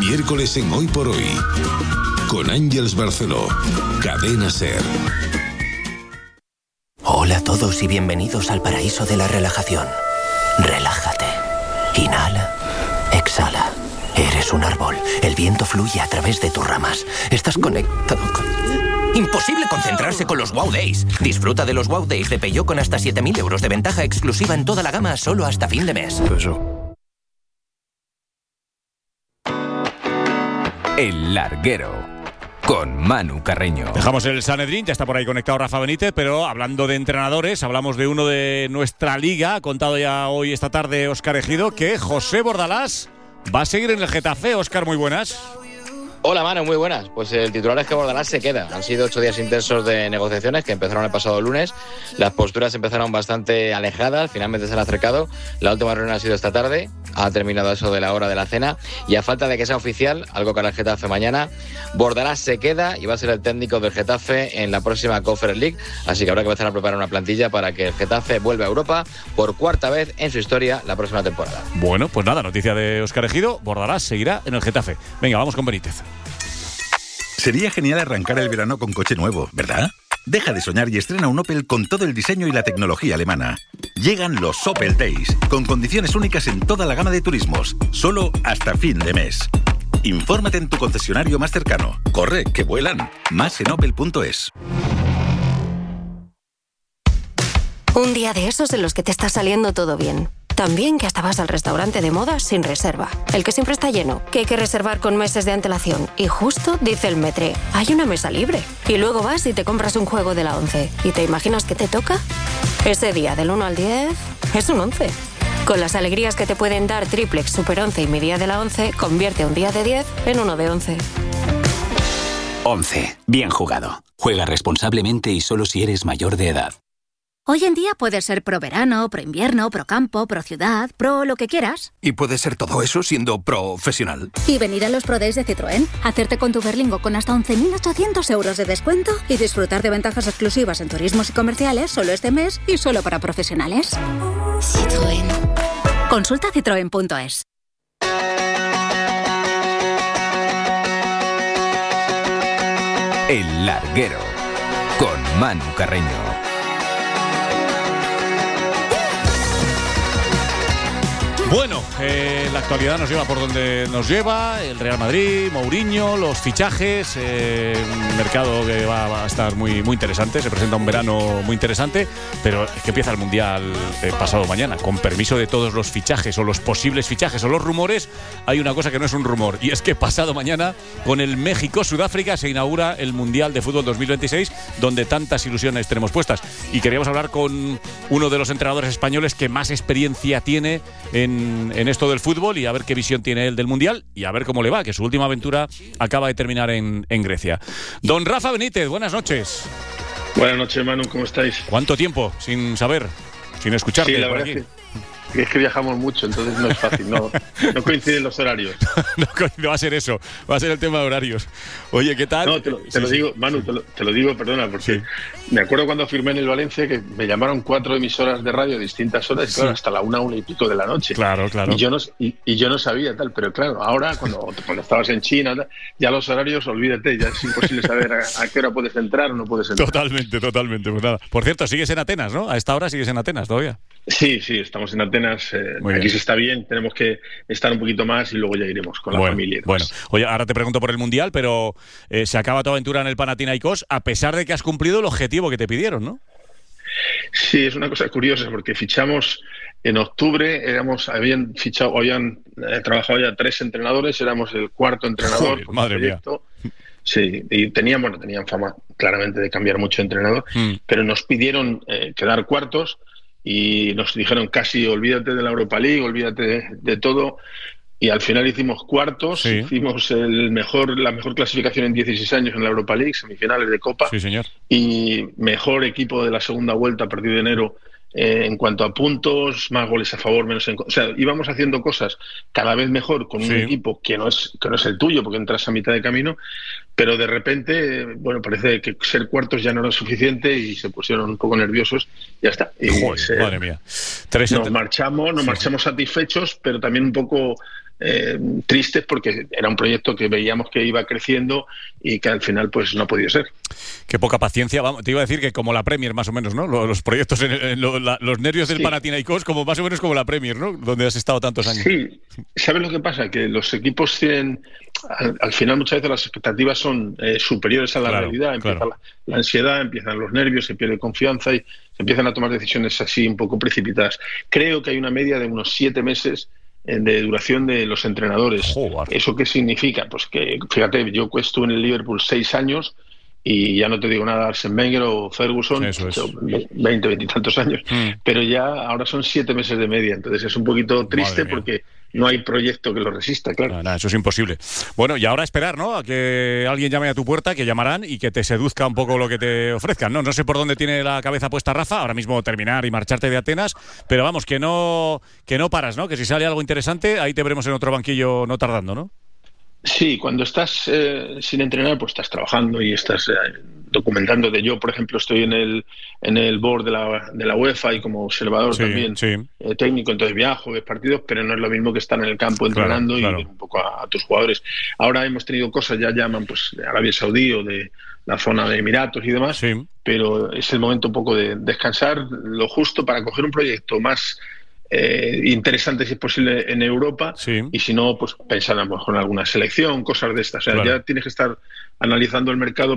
Miércoles en Hoy por Hoy. Con Ángeles Barceló. Cadena SER. Hola a todos y bienvenidos al paraíso de la relajación. Relájate. Inhala. Exhala. Eres un árbol. El viento fluye a través de tus ramas. Estás conectado con... Imposible concentrarse con los Wow Days. Disfruta de los Wow Days de Peugeot con hasta 7.000 euros de ventaja exclusiva en toda la gama solo hasta fin de mes. El Larguero, con Manu Carreño. Dejamos el Sanedrín, ya está por ahí conectado Rafa Benítez, pero hablando de entrenadores, hablamos de uno de nuestra liga. Ha contado ya hoy, esta tarde, Óscar Ejido, que José Bordalás va a seguir en el Getafe. Óscar, muy buenas. Hola, Manu, muy buenas. Pues el titular es que Bordalás se queda. Han sido 8 días intensos de negociaciones que empezaron el pasado lunes. Las posturas empezaron bastante alejadas, finalmente se han acercado. La última reunión ha sido esta tarde, ha terminado eso de la hora de la cena. Y a falta de que sea oficial, algo que hará el Getafe mañana, Bordalás se queda y va a ser el técnico del Getafe en la próxima Conference League. Así que habrá que empezar a preparar una plantilla para que el Getafe vuelva a Europa por cuarta vez en su historia la próxima temporada. Bueno, pues nada, noticia de Óscar Ejido. Bordalás seguirá en el Getafe. Venga, vamos con Benítez. Sería genial arrancar el verano con coche nuevo, ¿verdad? Deja de soñar y estrena un Opel con todo el diseño y la tecnología alemana. Llegan los Opel Days, con condiciones únicas en toda la gama de turismos, solo hasta fin de mes. Infórmate en tu concesionario más cercano. Corre, que vuelan. Más en opel.es. Un día de esos en los que te está saliendo todo bien. También que hasta vas al restaurante de moda sin reserva. El que siempre está lleno, que hay que reservar con meses de antelación. Y justo dice el Metre, hay una mesa libre. Y luego vas y te compras un juego de la 11. ¿Y te imaginas que te toca? Ese día del 1 al 10 es un 11. Con las alegrías que te pueden dar Triplex, Super 11 y mi día de la 11, convierte un día de 10 en uno de 11. 11. Bien jugado. Juega responsablemente y solo si eres mayor de edad. Hoy en día puedes ser pro verano, pro invierno, pro campo, pro ciudad, pro lo que quieras. Y puedes ser todo eso siendo profesional. Y venir a los Pro Days de Citroën, hacerte con tu Berlingo con hasta 11.800 euros de descuento y disfrutar de ventajas exclusivas en turismos y comerciales solo este mes y solo para profesionales. Citroën. Consulta citroen.es. El Larguero, con Manu Carreño. Bueno, la actualidad nos lleva por donde nos lleva, el Real Madrid, Mourinho, los fichajes, un mercado que va a estar muy interesante, se presenta un verano muy interesante, pero es que empieza el Mundial pasado mañana. Con permiso de todos los fichajes o los posibles fichajes o los rumores, hay una cosa que no es un rumor, y es que pasado mañana, con el México-Sudáfrica, se inaugura el Mundial de Fútbol 2026, donde tantas ilusiones tenemos puestas. Y queríamos hablar con uno de los entrenadores españoles que más experiencia tiene en esto del fútbol y a ver qué visión tiene él del Mundial y a ver cómo le va, que su última aventura acaba de terminar en Grecia. Don Rafa Benítez, buenas noches. Buenas noches, Manu, ¿cómo estáis? ¿Cuánto tiempo sin saber, sin escucharte? Sí, la verdad es que viajamos mucho, entonces no es fácil, no coinciden los horarios. No va a ser eso, va a ser el tema de horarios. Oye, ¿qué tal? No, te lo digo, Manu, te lo digo, perdona, porque me acuerdo cuando firmé en el Valencia que me llamaron 4 emisoras de radio a distintas horas, y claro, hasta la 1 y pico de la noche. Claro. Y yo no sabía tal, pero claro, ahora cuando estabas en China, ya los horarios, olvídate, ya es imposible saber a qué hora puedes entrar o no puedes entrar. Totalmente, pues nada. Por cierto, sigues en Atenas, ¿no? A esta hora sigues en Atenas todavía. Sí, estamos en Atenas. Aquí se está bien, tenemos que estar un poquito más y luego ya iremos con la familia. Bueno, oye, ahora te pregunto por el Mundial, pero se acaba tu aventura en el Panathinaikos a pesar de que has cumplido el objetivo que te pidieron, ¿no? Sí, es una cosa curiosa porque fichamos en octubre, habían trabajado ya 3 entrenadores, éramos el 4.º entrenador. Joder, madre mía. Sí, y tenían fama claramente de cambiar mucho de entrenador, pero nos pidieron quedar cuartos. Y nos dijeron casi olvídate de la Europa League, olvídate de todo. Y al final hicimos cuartos, hicimos la mejor clasificación en 16 años en la Europa League, semifinales de Copa. Sí, señor. Y mejor equipo de la segunda vuelta a partir de enero en cuanto a puntos, más goles a favor, menos en contra. O sea, íbamos haciendo cosas cada vez mejor con un equipo que no es el tuyo, porque entras a mitad de camino, pero de repente, parece que ser cuartos ya no era suficiente y se pusieron un poco nerviosos y ya está. Y madre mía. Nos marchamos satisfechos, pero también un poco tristes porque era un proyecto que veíamos que iba creciendo y que al final pues no ha podido ser. Qué poca paciencia. Te iba a decir que como la Premier más o menos, ¿no? Los proyectos, los nervios del Panathinaikos como más o menos como la Premier, ¿no? Donde has estado tantos años. Sí, ¿sabes lo que pasa? Que los equipos tienen, al final muchas veces las expectativas son superiores a la realidad, empieza la ansiedad, empiezan los nervios, se pierde confianza y se empiezan a tomar decisiones así un poco precipitadas. Creo que hay una media de unos 7 meses de duración de los entrenadores. Joder. ¿Eso qué significa? Pues que, fíjate, yo estuve en el Liverpool 6 años y ya no te digo nada, Arsene Wenger o Ferguson, 20 y tantos años, pero ya ahora son 7 meses de media, entonces es un poquito triste porque no hay proyecto que lo resista, claro. Nada, eso es imposible. Bueno, y ahora esperar, ¿no? A que alguien llame a tu puerta, que llamarán y que te seduzca un poco lo que te ofrezcan, ¿no? No sé por dónde tiene la cabeza puesta Rafa, ahora mismo terminar y marcharte de Atenas, pero vamos, que no paras, ¿no? Que si sale algo interesante, ahí te veremos en otro banquillo no tardando, ¿no? Sí, cuando estás sin entrenar, pues estás trabajando y estás documentándote. Yo, por ejemplo, estoy en el board de la UEFA y como observador también técnico, entonces viajo, ves partidos, pero no es lo mismo que estar en el campo entrenando y ver un poco a tus jugadores. Ahora hemos tenido cosas, ya llaman pues de Arabia Saudí o de la zona de Emiratos y demás, pero es el momento un poco de descansar lo justo para coger un proyecto más interesante si es posible en Europa y si no, pues pensar a lo mejor en alguna selección, cosas de estas. O sea, ya tienes que estar analizando el mercado